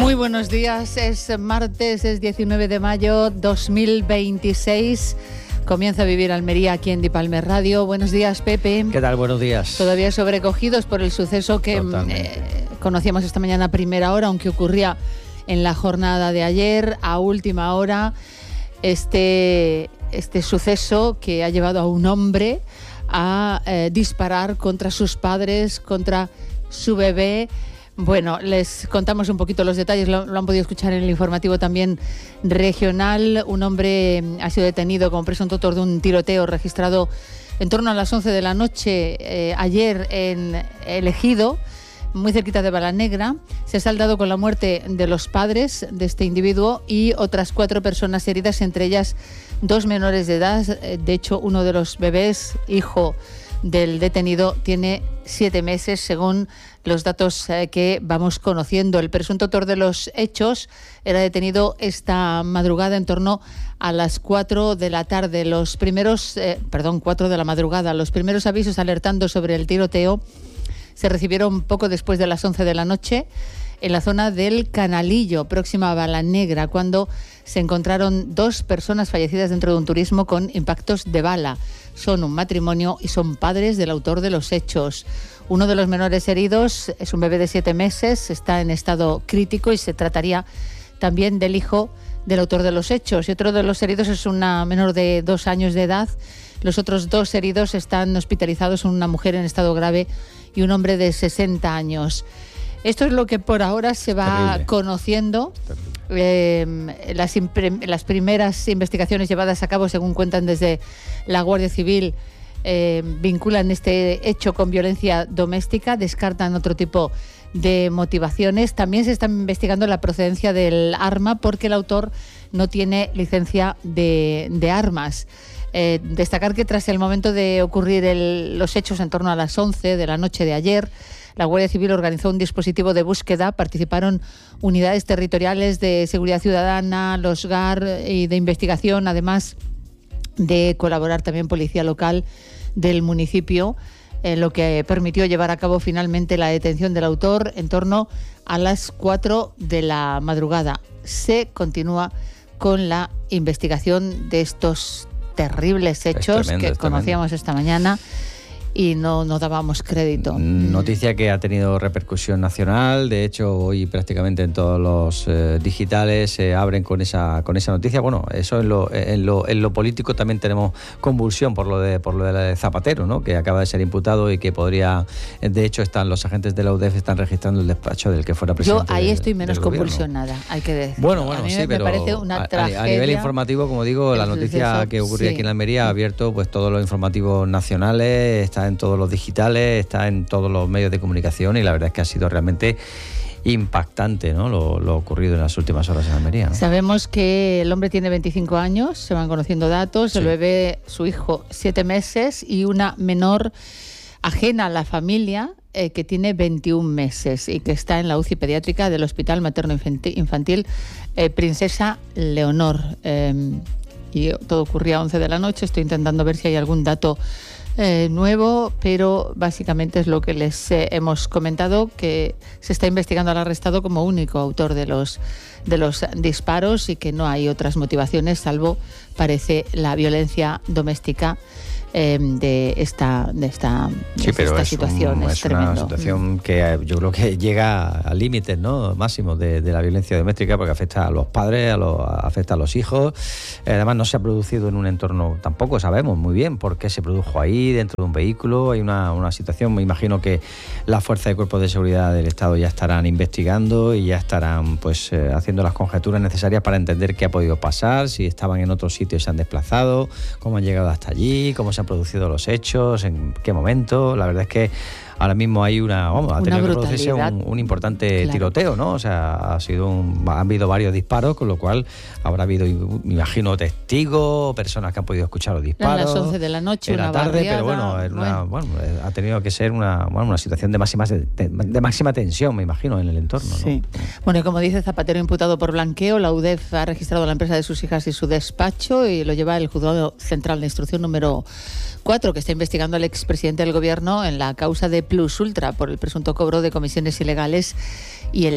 Muy buenos días, es martes, es 19 de mayo 2026. Comienza a vivir Almería aquí en Dipalmer Radio. Buenos días, Pepe. ¿Qué tal? Buenos días. Todavía sobrecogidos por el suceso que conocíamos esta mañana a primera hora, aunque ocurría en la jornada de ayer, a última hora. Este suceso que ha llevado a un hombre a disparar contra sus padres, contra su bebé. Bueno, les contamos un poquito los detalles, lo han podido escuchar en el informativo también regional. Un hombre ha sido detenido como presunto autor de un tiroteo registrado en torno a las 11 de la noche ayer en El Ejido, muy cerquita de Balanegra. Se ha saldado con la muerte de los padres de este individuo y otras 4 personas heridas, entre ellas 2 menores de edad. De hecho, uno de los bebés, hijo del detenido, tiene 7 meses, según los datos que vamos conociendo. El presunto autor de los hechos era detenido esta madrugada en torno a las 4 de la tarde. 4 de la madrugada. Los primeros avisos alertando sobre el tiroteo se recibieron poco después de las 11 de la noche en la zona del Canalillo, próxima a Balanegra, cuando se encontraron 2 personas fallecidas dentro de un turismo con impactos de bala. Son un matrimonio y son padres del autor de los hechos. Uno de los menores heridos es un bebé de 7 meses, está en estado crítico y se trataría también del hijo del autor de los hechos. Y otro de los heridos es una menor de 2 años de edad. Los otros 2 heridos están hospitalizados, una mujer en estado grave y un hombre de 60 años. Esto es lo que por ahora se va conociendo. Las primeras investigaciones llevadas a cabo, según cuentan desde la Guardia Civil, vinculan este hecho con violencia doméstica, descartan otro tipo de motivaciones. También se está investigando la procedencia del arma porque el autor no tiene licencia de armas. Destacar que tras el momento de ocurrir los hechos en torno a las 11 de la noche de ayer, la Guardia Civil organizó un dispositivo de búsqueda. Participaron unidades territoriales de seguridad ciudadana, los GAR y de investigación, además de colaborar también policía local del municipio, lo que permitió llevar a cabo finalmente la detención del autor en torno a las 4 de la madrugada. Se continúa con la investigación de estos terribles hechos que conocíamos esta mañana y no dábamos crédito. Noticia que ha tenido repercusión nacional. De hecho, hoy prácticamente en todos los digitales se abren con esa noticia. Bueno, eso en lo político también tenemos convulsión por lo de Zapatero, ¿no? Que acaba de ser imputado y que podría, de hecho, los agentes de la UDEF están registrando el despacho del que fuera presidente. Yo ahí estoy menos convulsionada, hay que decir. Bueno, a mí sí, me pero parece una tragedia. A nivel informativo, como digo, la noticia que ocurrió aquí en Almería ha abierto pues todos los informativos nacionales, está en todos los digitales, está en todos los medios de comunicación y la verdad es que ha sido realmente impactante, ¿no? Lo ocurrido en las últimas horas en Almería, ¿no? Sabemos que el hombre tiene 25 años, se van conociendo datos, sí. El bebé, su hijo, 7 meses y una menor ajena a la familia que tiene 21 meses y que está en la UCI pediátrica del Hospital Materno Infantil Princesa Leonor. Y todo ocurría a 11 de la noche, estoy intentando ver si hay algún dato nuevo, pero básicamente es lo que les hemos comentado, que se está investigando al arrestado como único autor de los disparos y que no hay otras motivaciones salvo, parece, la violencia doméstica de esta situación. Es una situación que yo creo que llega a límites, ¿no? Máximos de la violencia doméstica, porque afecta a los padres, afecta a los hijos. Además, no se ha producido en un entorno, tampoco sabemos muy bien por qué se produjo ahí, dentro de un vehículo. Hay una situación, me imagino que las fuerzas y cuerpos de seguridad del Estado ya estarán investigando y ya estarán haciendo las conjeturas necesarias para entender qué ha podido pasar, si estaban en otro sitio y se han desplazado, cómo han llegado hasta allí, cós se han producido los hechos, en qué momento. La verdad es que ahora mismo hay ha tenido que producirse un importante tiroteo, ¿no? O sea, han habido varios disparos, con lo cual habrá habido, me imagino, testigos, personas que han podido escuchar los disparos. A las 11 de la noche, una tarde, barriada, pero ha tenido que ser una situación de máxima tensión, me imagino, en el entorno, ¿no? Sí. Bueno, y como dice Zapatero, imputado por blanqueo, la UDEF ha registrado la empresa de sus hijas y su despacho y lo lleva el Juzgado Central de Instrucción número 4, que está investigando al expresidente del Gobierno en la causa de Plus Ultra por el presunto cobro de comisiones ilegales y el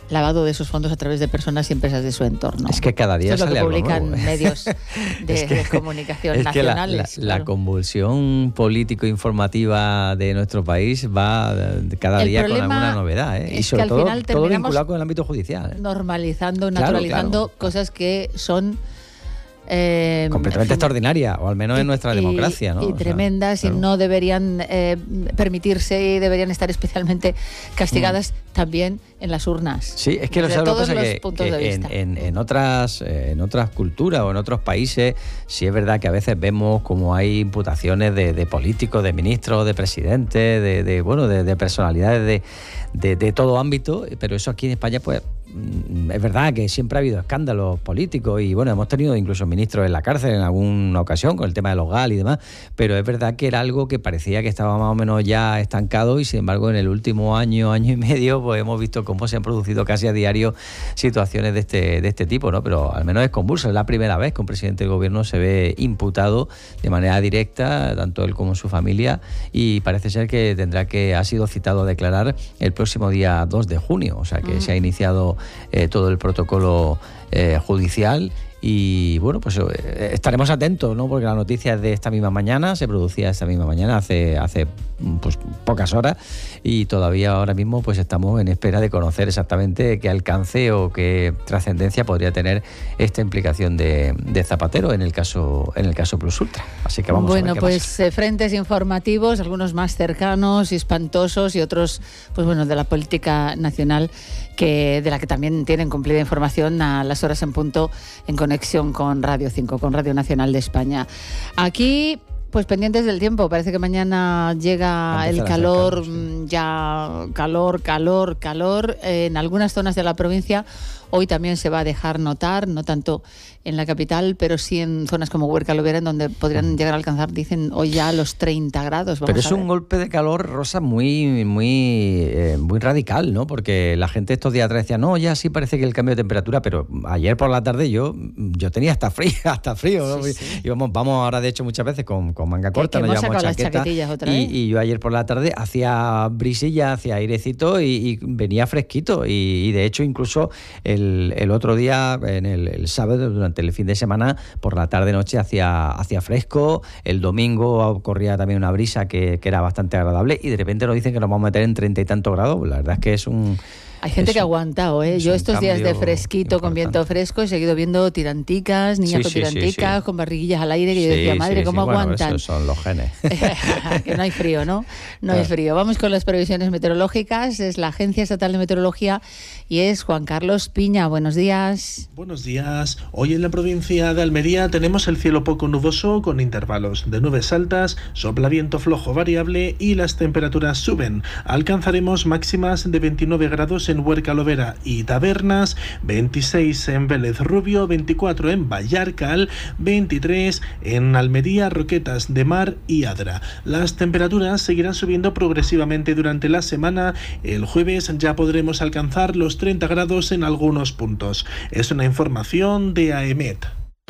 lavado de esos fondos a través de personas y empresas de su entorno. Es que cada día esto es sale lo que algo publican nuevo, medios de comunicación nacionales. Que la convulsión político-informativa de nuestro país va cada día con alguna novedad, ¿eh? Y sobre todo vinculado con el ámbito judicial, ¿eh? Normalizando, naturalizando cosas que son completamente extraordinaria, o al menos en nuestra democracia, ¿no? Y tremendas, y no deberían permitirse, y deberían estar especialmente castigadas también en las urnas. Sí, es que lo que pasa es que en otras culturas o en otros países sí es verdad que a veces vemos como hay imputaciones de políticos, de ministros, de presidentes, de personalidades de todo ámbito, pero eso aquí en España pues es verdad que siempre ha habido escándalos políticos y bueno, hemos tenido incluso ministros en la cárcel en alguna ocasión con el tema de los GAL y demás, pero es verdad que era algo que parecía que estaba más o menos ya estancado y sin embargo en el último año y medio pues hemos visto cómo se han producido casi a diario situaciones de este tipo, ¿no? Pero al menos es convulso, es la primera vez que un presidente del gobierno se ve imputado de manera directa, tanto él como su familia, y parece ser que ha sido citado a declarar el próximo día 2 de junio, o sea que se ha iniciado todo el protocolo judicial. Y bueno, pues estaremos atentos, ¿no? Porque la noticia es de esta misma mañana, se producía esta misma mañana, hace pues pocas horas, y todavía ahora mismo pues estamos en espera de conocer exactamente qué alcance o qué trascendencia podría tener esta implicación de Zapatero en el caso Plus Ultra. Así que vamos a ver qué pasa. Frentes informativos, algunos más cercanos y espantosos, y otros pues bueno, de la política nacional, de la que también tienen cumplida información a las horas en punto en conexión con Radio 5, con Radio Nacional de España. Aquí, pues pendientes del tiempo, parece que mañana llega el calor, ya calor. En algunas zonas de la provincia hoy también se va a dejar notar, no tanto en la capital, pero sí en zonas como Huerca-Lovera, en donde podrían llegar a alcanzar, dicen, hoy ya los 30 grados. Pero es un golpe de calor, Rosa, muy radical, ¿no? Porque la gente estos días atrás decía, no, ya sí parece que el cambio de temperatura, pero ayer por la tarde yo tenía hasta frío, ¿no? Sí. Y vamos ahora, de hecho, muchas veces con manga corta, nos llevamos chaqueta, y yo ayer por la tarde hacía brisilla, hacía airecito y venía fresquito, y de hecho incluso el otro día, en el sábado, durante el fin de semana, por la tarde-noche hacía fresco, el domingo corría también una brisa que era bastante agradable, y de repente nos dicen que nos vamos a meter en 30 y tantos grados. La verdad es que es un... Hay gente que ha aguantado, ¿eh? Yo estos días de fresquito, con viento fresco, he seguido viendo tiranticas, niñas con tiranticas, con barriguillas al aire, que yo decía, madre, ¿cómo aguantan? Bueno, esos son los genes. Que no hay frío, ¿no? No hay frío. Vamos con las previsiones meteorológicas. Es la Agencia Estatal de Meteorología y es Juan Carlos Piña. Buenos días. Buenos días. Hoy en la provincia de Almería tenemos el cielo poco nuboso con intervalos de nubes altas, sopla viento flojo variable y las temperaturas suben. Alcanzaremos máximas de 29 grados en Huerca-Lovera y Tabernas, 26 en Vélez Rubio, 24 en Vallarcal, 23 en Almería, Roquetas de Mar y Adra. Las temperaturas seguirán subiendo progresivamente durante la semana. El jueves ya podremos alcanzar los 30 grados en algunos puntos. Es una información de AEMET.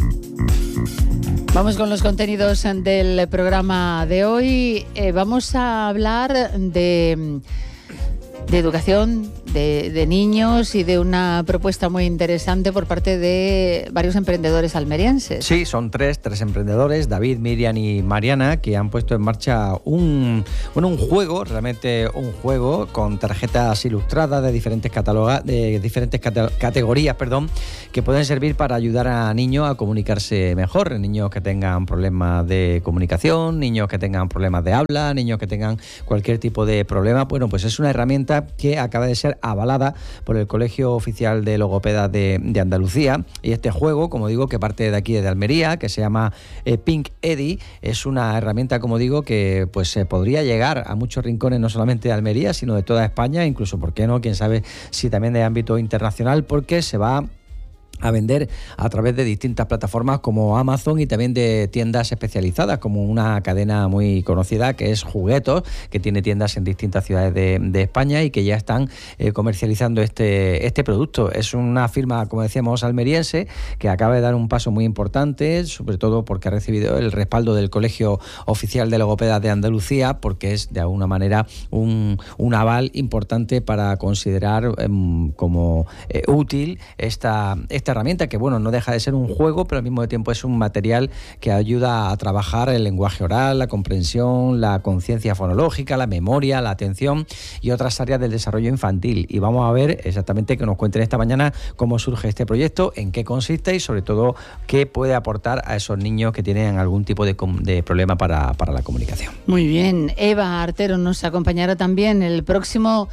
Vamos con los contenidos del programa de hoy. Vamos a hablar de educación, de niños, y de una propuesta muy interesante por parte de varios emprendedores almerienses. Sí, son tres emprendedores, David, Miriam y Mariana, que han puesto en marcha un juego con tarjetas ilustradas de diferentes categorías, que pueden servir para ayudar a niños a comunicarse mejor, niños que tengan problemas de comunicación, niños que tengan problemas de habla, niños que tengan cualquier tipo de problema. Bueno, pues es una herramienta que acaba de ser avalada por el Colegio Oficial de Logopedas de Andalucía, y este juego, como digo, que parte de aquí de Almería, que se llama Pink Eddy, es una herramienta, como digo, que pues se podría llegar a muchos rincones, no solamente de Almería, sino de toda España, incluso, ¿por qué no? Quién sabe si también de ámbito internacional, porque se va a vender a través de distintas plataformas como Amazon y también de tiendas especializadas, como una cadena muy conocida que es Juguetos, que tiene tiendas en distintas ciudades de España y que ya están comercializando este producto. Es una firma, como decíamos, almeriense, que acaba de dar un paso muy importante, sobre todo porque ha recibido el respaldo del Colegio Oficial de Logopedas de Andalucía, porque es de alguna manera un aval importante para considerar como útil esta herramienta, que bueno, no deja de ser un juego, pero al mismo tiempo es un material que ayuda a trabajar el lenguaje oral, la comprensión, la conciencia fonológica, la memoria, la atención y otras áreas del desarrollo infantil. Y vamos a ver exactamente, que nos cuenten esta mañana cómo surge este proyecto, en qué consiste y sobre todo qué puede aportar a esos niños que tienen algún tipo de problema para la comunicación. Muy bien, Eva Artero nos acompañará también el próximo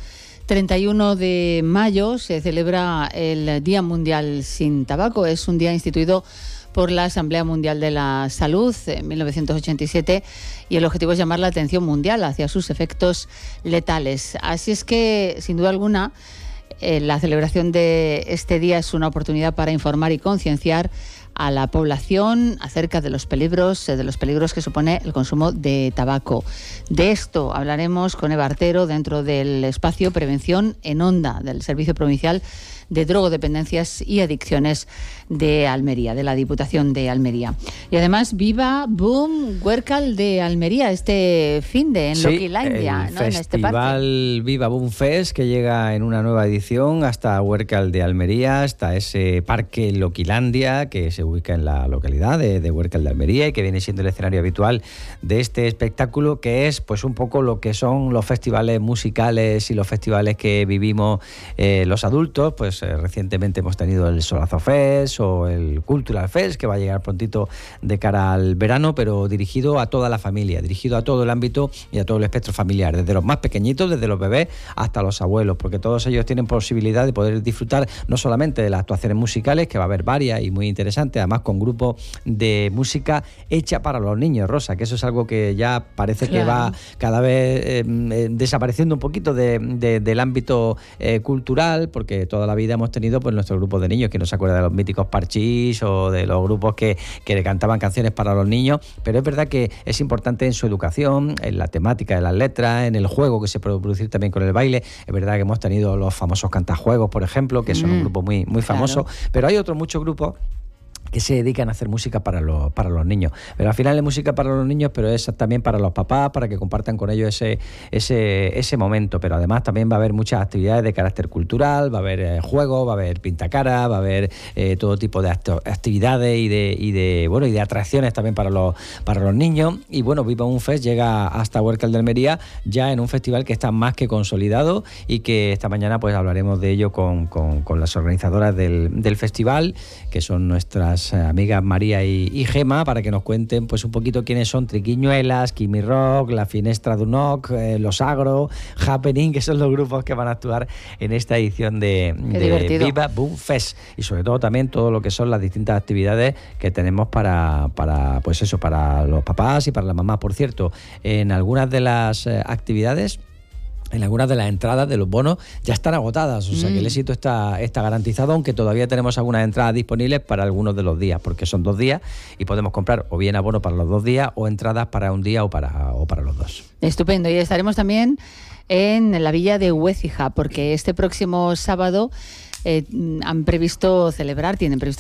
31 de mayo. Se celebra el Día Mundial sin Tabaco. Es un día instituido por la Asamblea Mundial de la Salud en 1987 y el objetivo es llamar la atención mundial hacia sus efectos letales. Así es que, sin duda alguna, la celebración de este día es una oportunidad para informar y concienciar a la población acerca de los peligros que supone el consumo de tabaco. De esto hablaremos con Eva Artero dentro del espacio Prevención en Onda del Servicio Provincial de Drogodependencias y Adicciones de Almería, de la Diputación de Almería. Y además, Viva Boom Huércal de Almería, este finde en Loquilandia, ¿no? En este Festival Viva Boom Fest, que llega en una nueva edición hasta Huércal de Almería, hasta ese parque Loquilandia que se ubica en la localidad de Huércal de Almería y que viene siendo el escenario habitual de este espectáculo, que es pues un poco lo que son los festivales musicales y los festivales que vivimos los adultos. Pues recientemente hemos tenido el Solazo Fest o el Cultural Fest, que va a llegar prontito de cara al verano, pero dirigido a toda la familia, dirigido a todo el ámbito y a todo el espectro familiar, desde los más pequeñitos, desde los bebés hasta los abuelos, porque todos ellos tienen posibilidad de poder disfrutar no solamente de las actuaciones musicales, que va a haber varias y muy interesantes, además con grupos de música hecha para los niños, Rosa, que eso es algo que ya parece que va cada vez desapareciendo un poquito del ámbito cultural, porque toda la vida hemos tenido pues nuestros grupos de niños, que no se acuerda de los míticos Parchís o de los grupos que cantaban canciones para los niños, pero es verdad que es importante en su educación, en la temática de las letras, en el juego que se puede producir también con el baile. Es verdad que hemos tenido los famosos cantajuegos, por ejemplo, que son un grupo muy, muy famoso, pero hay otros muchos grupos que se dedican a hacer música para los niños. Pero al final es música para los niños, pero es también para los papás, para que compartan con ellos ese momento. Pero además también va a haber muchas actividades de carácter cultural, va a haber juegos, va a haber pintacara, va a haber todo tipo de actividades y de atracciones también para los niños. Y bueno, Viva un Fest llega hasta Huércal de Almería ya en un festival que está más que consolidado y que esta mañana pues hablaremos de ello con las organizadoras del festival, que son nuestras amigas María y Gema, para que nos cuenten pues un poquito quiénes son Triquiñuelas, Kimi Rock, La Finestra d'Unoc, Los Agro, Happening, que son los grupos que van a actuar en esta edición de Viva Boom Fest, y sobre todo también todo lo que son las distintas actividades que tenemos para los papás y para las mamás. Por cierto, en algunas de las actividades, en algunas de las entradas de los bonos ya están agotadas, o sea que el éxito está garantizado, aunque todavía tenemos algunas entradas disponibles para algunos de los días, porque son 2 días y podemos comprar o bien abono para los 2 días o entradas para un día o para los 2. Estupendo, y estaremos también en la villa de Huécija, porque este próximo sábado tienen previsto celebrar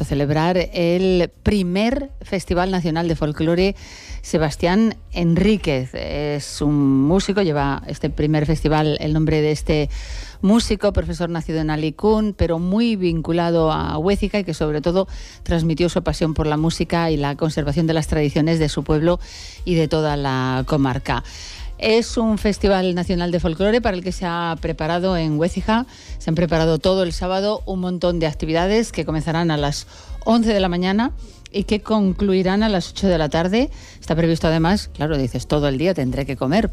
el primer Festival Nacional de Folclore Sebastián Enríquez. Es un músico, lleva este primer festival el nombre de este músico, profesor nacido en Alicún, pero muy vinculado a Huécija, y que sobre todo transmitió su pasión por la música y la conservación de las tradiciones de su pueblo y de toda la comarca. Es un festival nacional de folclore para el que se ha preparado en Huécija. Se han preparado todo el sábado un montón de actividades que comenzarán a las 11 de la mañana y que concluirán a las 8 de la tarde. Está previsto además, claro, dices, todo el día tendré que comer,